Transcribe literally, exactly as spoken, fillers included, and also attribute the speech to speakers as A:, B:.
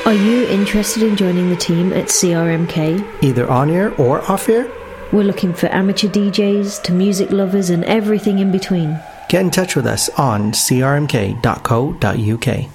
A: Are you interested in joining the team at C R M K?
B: Either on air or off air?
A: We're looking for amateur D Js to music lovers and everything in between.
B: Get in touch with us on c r m k dot co dot u k.